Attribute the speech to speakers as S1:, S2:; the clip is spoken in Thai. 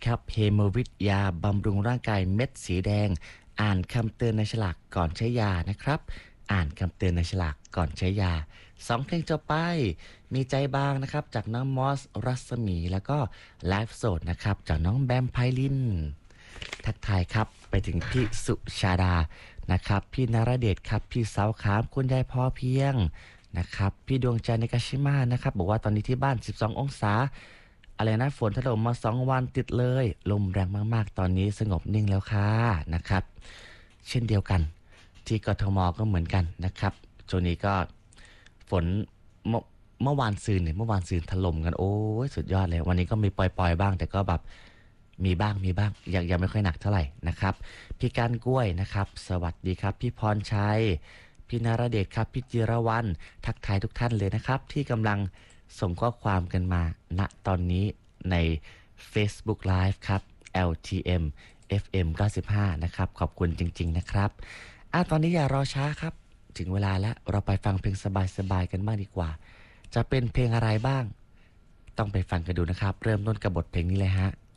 S1: ครับเฮโมวิทยาบำรุงร่างกายเม็ดสีแดงอ่านคำเตือนในฉลากก่อนใช้ยานะครับอ่านคำเตือนในฉลากก่อนใช้ยา2เพลงจบไปมีใจบางนะครับจากน้องมอสรัศมีแล้วก็ไลฟ์โสดนะครับจากน้องแบมไพลินทักทายครับไปถึงพี่สุชาดานะครับพี่นรเดชครับพี่สาวขามคุณยายพอเพียงนะครับพี่ดวงใจในกาชิมานะครับบอกว่าตอนนี้ที่บ้าน12องศาอะไรนะฝนถล่มมา2วันติดเลยลมแรงมากๆตอนนี้สงบนิ่งแล้วค่ะนะครับเช่นเดียวกันที่กทมก็เหมือนกันนะครับช่วงนี้ก็ฝนเมื่อวานซืนถล่มกันโอ้ยสุดยอดเลยวันนี้ก็มีปล่อยๆบ้างแต่ก็แบบมีบ้างยังไม่ค่อยหนักเท่าไหร่นะครับพี่การกล้วยนะครับสวัสดีครับพี่พรชัยพี่นรเดชครับพี่จิรวรรณทักทายทุกท่านเลยนะครับที่กำลังส่งข้อความกันมาณตอนนี้ใน Facebook Live ครับ LTM FM 95นะครับขอบคุณจริงๆนะครับตอนนี้อย่ารอช้าครับถึงเวลาแล้วเราไปฟังเพลงสบายๆกันบ้างดีกว่าจะเป็นเพลงอะไรบ้างต้องไปฟังกันดูนะครับเริ่มต้นกับบทเพลงนี้เลยฮะ